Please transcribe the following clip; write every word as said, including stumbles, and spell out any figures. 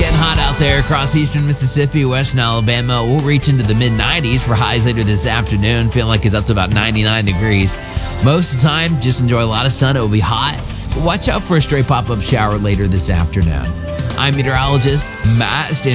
getting hot out there across eastern Mississippi, western Alabama. We'll reach into the mid nineties for highs later this afternoon. Feeling like it's up to about ninety-nine degrees. Most of the time, just enjoy a lot of sun. It will be hot. But watch out for a stray pop-up shower later this afternoon. I'm meteorologist Matt. Stay